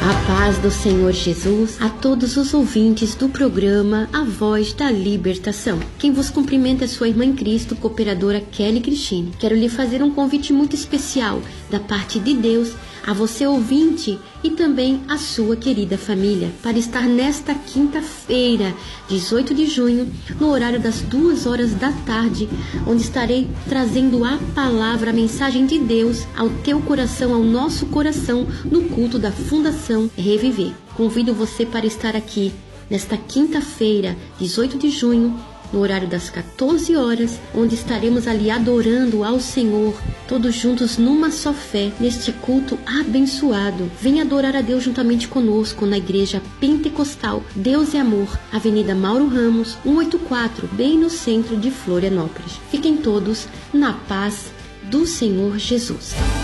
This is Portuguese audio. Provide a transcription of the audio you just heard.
A paz do Senhor Jesus a todos os ouvintes do programa A Voz da Libertação. Quem vos cumprimenta é sua irmã em Cristo, cooperadora Kelly Cristine. Quero lhe fazer um convite muito especial da parte de Deus a você ouvinte e também a sua querida família, para estar nesta quinta-feira, 18 de junho, no horário das 2 horas da tarde, onde estarei trazendo a palavra, a mensagem de Deus ao teu coração, ao nosso coração, no culto da Fundação Reviver. Convido você para estar aqui nesta quinta-feira, 18 de junho, no horário das 14 horas, onde estaremos ali adorando ao Senhor, todos juntos numa só fé, neste culto abençoado. Venha adorar a Deus juntamente conosco na Igreja Pentecostal Deus e Amor, Avenida Mauro Ramos, 184, bem no centro de Florianópolis. Fiquem todos na paz do Senhor Jesus.